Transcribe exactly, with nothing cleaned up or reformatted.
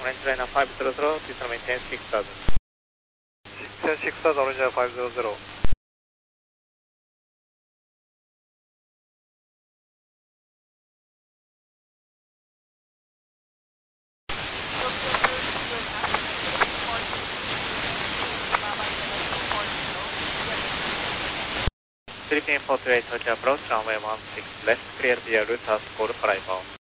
Orange Liner five zero zero, please maintain six thousand. Maintain six thousand, Orange Liner five zero zero. Philippine four two eight Hotel approach, runway one six left, clear via route as code for I bound.